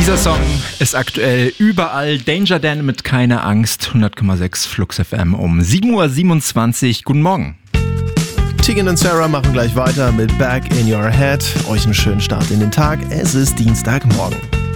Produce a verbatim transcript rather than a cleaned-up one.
Dieser Song ist aktuell überall. Danger Dan mit Keine Angst. hundert Komma sechs Flux F M um sieben Uhr siebenundzwanzig. Guten Morgen. Tegan und Sarah machen gleich weiter mit Back in Your Head. Euch einen schönen Start in den Tag. Es ist Dienstagmorgen.